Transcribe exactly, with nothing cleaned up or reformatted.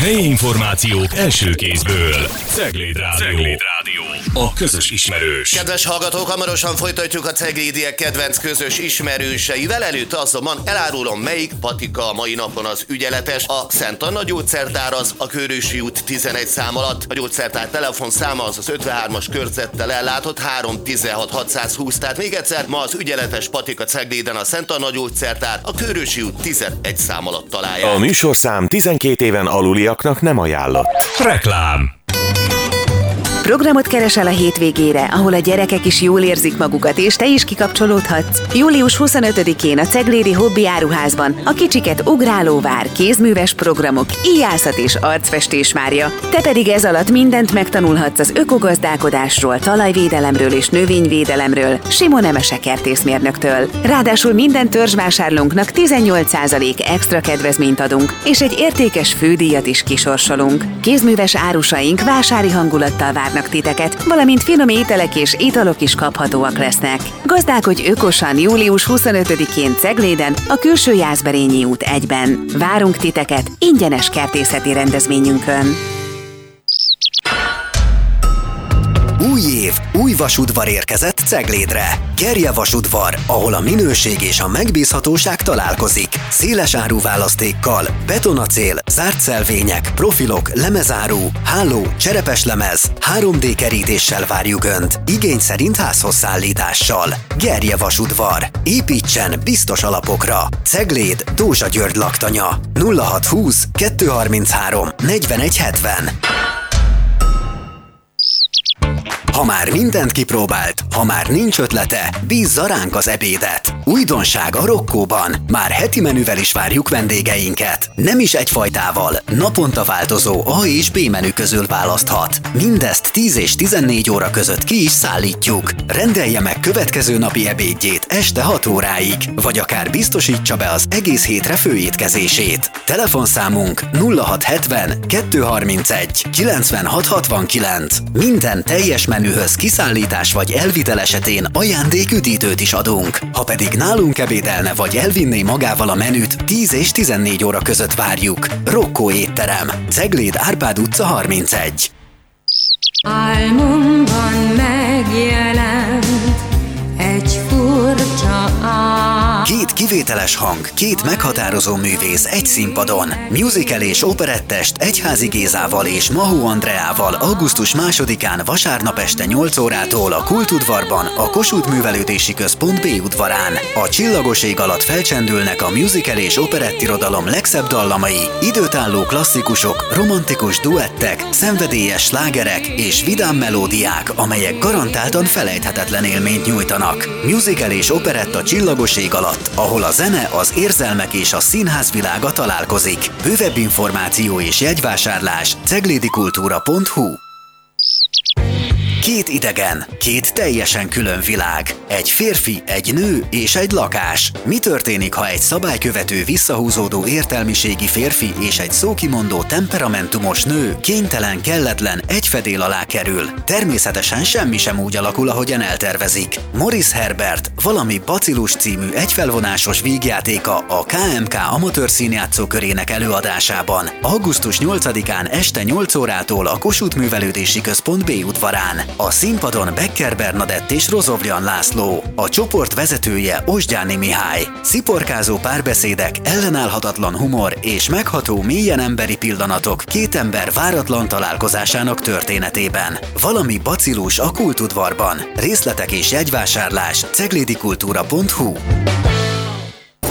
Helyi információk első kézből. Cegléd Rádió. Cegléd Rádió. A közös ismerős. Kedves hallgatók, hamarosan folytatjuk a ceglédiek kedvenc közös ismerőseivel. Előtt azonban elárulom, melyik patika a mai napon az ügyeletes. A Szent Anna gyógyszertár az a Körösi út tizenegy szám alatt. A gyógyszertár telefonszáma az az ötvenhármas körzettel ellátott három tizenhat hatszázhúsz. Tehát még egyszer, ma az ügyeletes patika Cegléden a Szent Anna gyógyszertár a Körösi út tizenegy szám alatt találják. A műsorszám tizenkét éven aluliaknak nem ajánlott. Reklám. Programot keresel a hétvégére, ahol a gyerekek is jól érzik magukat, és te is kikapcsolódhatsz? július huszonötödikén a Ceglédi Hobby Áruházban a kicsiket ugrálóvár, kézműves programok, íjászat és arcfestés várja. Te pedig ez alatt mindent megtanulhatsz az ökogazdálkodásról, talajvédelemről és növényvédelemről Simon Emese kertészmérnöktől. Ráadásul minden törzsvásárlónknak tizennyolc százalék extra kedvezményt adunk, és egy értékes fődíjat is kisorsolunk. Kézműves árusaink vásári hangulattal várnak titeket, valamint finom ételek és italok is kaphatóak lesznek. Gazdálkodj ökosan július huszonötödikén Cegléden, a Külső Jászberényi út egyben. Várunk titeket ingyenes kertészeti rendezvényünkön. Új év, új vasudvar érkezett Ceglédre. Gerje vasudvar, ahol a minőség és a megbízhatóság találkozik. Széles áruválasztékkal, betonacél, zárt szelvények, profilok, lemezáru, háló, cserepes lemez, három dé kerítéssel várjuk Önt. Igény szerint házhoz szállítással. Gerje vasudvar. Építsen biztos alapokra. Cegléd, Dózsa György laktanya. nulla hatszázhúsz kettőszázharminchárom negyvenegy hetven. Ha már mindent kipróbált, ha már nincs ötlete, bízza ránk az ebédet. Újdonság a Rokkóban. Már heti menüvel is várjuk vendégeinket. Nem is egyfajtával, naponta változó A és B menü közül választhat. Mindezt tíz és tizennégy óra között ki is szállítjuk. Rendelje meg következő napi ebédjét este hat óráig, vagy akár biztosítsa be az egész hétre főétkezését. Telefonszámunk nulla hatszázhetven kettőszázharmincegy kilencvenhat hatvankilenc. Minden teljes menühöz kiszállítás vagy elvitel esetén ajándéküdítőt is adunk. Ha pedig nálunk ebédelne vagy elvinné magával a menüt, tíz és tizennégy óra között várjuk. Rokkó étterem, Cegléd Árpád utca harmincegy. Álmomban megjelent egy furcsa áll. Két kivételes hang, két meghatározó művész egy színpadon. Musical és operettest Egyházi Gézával és Mahó Andreával augusztus másodikán vasárnap este nyolc órától a Kultudvarban, a Kossuth Művelődési Központ B udvarán. A csillagos ég alatt felcsendülnek a musical és operettirodalom legszebb dallamai, időtálló klasszikusok, romantikus duettek, szenvedélyes slágerek és vidám melódiák, amelyek garantáltan felejthetetlen élményt nyújtanak. Musical és operetta csillagos ég alatt, ahol a zene, az érzelmek és a színház világa találkozik. Bővebb információ és jegyvásárlás ceglédikultúra pont hu. Két idegen, két teljesen külön világ. Egy férfi, egy nő és egy lakás. Mi történik, ha egy szabálykövető, visszahúzódó értelmiségi férfi és egy szókimondó, temperamentumos nő kénytelen, kelletlen egy fedél alá kerül? Természetesen semmi sem úgy alakul, ahogyan eltervezik. Morris Herbert, Valami Bacillus című egyfelvonásos vígjátéka a ká em ká amatőr színjátszókörének előadásában. augusztus nyolcadikán este nyolc órától a Kossuth Művelődési Központ B udvarán. A színpadon Becker Bernadett és Rozovlyan László, a csoport vezetője Osgyáni Mihály. Sziporkázó párbeszédek, ellenállhatatlan humor és megható, mélyen emberi pillanatok két ember váratlan találkozásának történetében. Valami bacillus a Kultudvarban. Részletek és jegyvásárlás ceglédikultúra pont hu.